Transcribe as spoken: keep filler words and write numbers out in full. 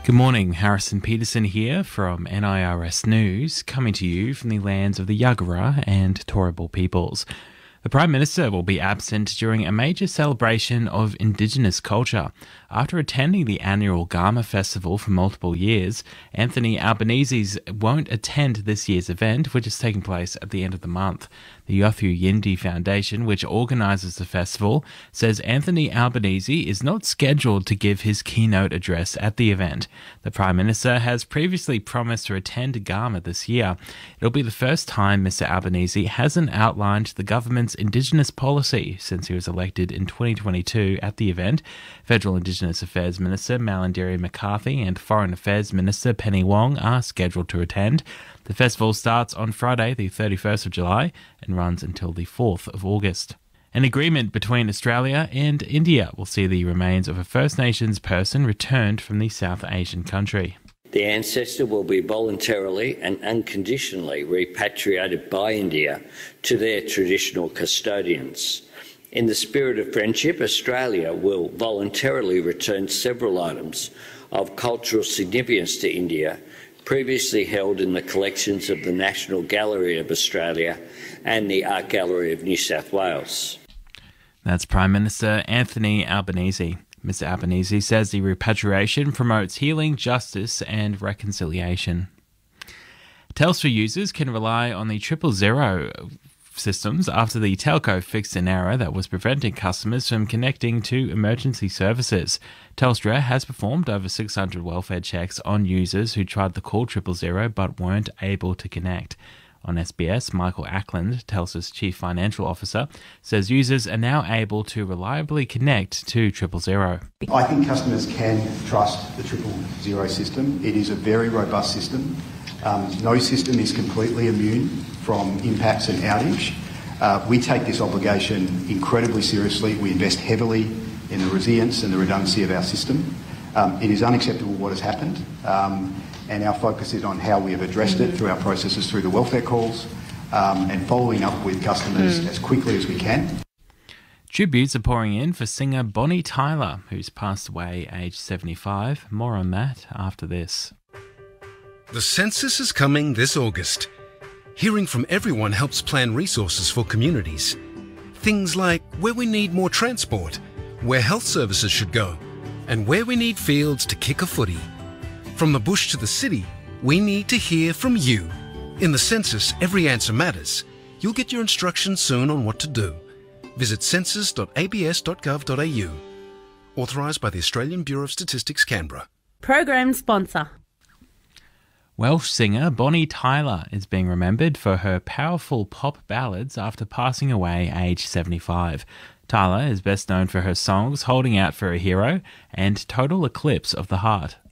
Good morning, Harrison Peterson here from N I R S News, coming to you from the lands of the Yagara and Turrbal peoples. The Prime Minister will be absent during a major celebration of Indigenous culture. After attending the annual Garma Festival for multiple years, Anthony Albanese won't attend this year's event, which is taking place at the end of the month. The Yothu Yindi Foundation, which organises the festival, says Anthony Albanese is not scheduled to give his keynote address at the event. The Prime Minister has previously promised to attend Garma this year. It'll be the first time Mister Albanese hasn't outlined the government's Indigenous policy since he was elected in twenty twenty-two at the event. Federal Indigenous Affairs Minister Malarndirri McCarthy and Foreign Affairs Minister Penny Wong are scheduled to attend. The festival starts on Friday, the thirty-first of July, and runs until the fourth of August. An agreement between Australia and India will see the remains of a First Nations person returned from the South Asian country. The ancestor will be voluntarily and unconditionally repatriated by India to their traditional custodians. In the spirit of friendship, Australia will voluntarily return several items of cultural significance to India previously held in the collections of the National Gallery of Australia and the Art Gallery of New South Wales. That's Prime Minister Anthony Albanese. Mister Albanese says the repatriation promotes healing, justice and reconciliation. Telstra users can rely on the triple zero systems after the telco fixed an error that was preventing customers from connecting to emergency services. Telstra has performed over six hundred welfare checks on users who tried to call triple zero but weren't able to connect. On S B S, Michael Ackland, Telstra's Chief Financial Officer, says users are now able to reliably connect to triple zero. I think customers can trust the triple zero system. It is a very robust system. Um, no system is completely immune from impacts and outage. Uh, we take this obligation incredibly seriously. We invest heavily in the resilience and the redundancy of our system. Um, it is unacceptable what has happened. Um, and our focus is on how we have addressed it through our processes through the welfare calls um, and following up with customers mm. as quickly as we can. Tributes are pouring in for singer Bonnie Tyler, who's passed away aged seventy-five. More on that after this. The census is coming this August. Hearing from everyone helps plan resources for communities. Things like where we need more transport, where health services should go, and where we need fields to kick a footy. From the bush to the city, we need to hear from you. In the census, every answer matters. You'll get your instructions soon on what to do. Visit census dot a b s dot gov dot a u. Authorised by the Australian Bureau of Statistics, Canberra. Program sponsor. Welsh singer Bonnie Tyler is being remembered for her powerful pop ballads after passing away aged seventy-five. Tyler is best known for her songs Holding Out for a Hero and Total Eclipse of the Heart.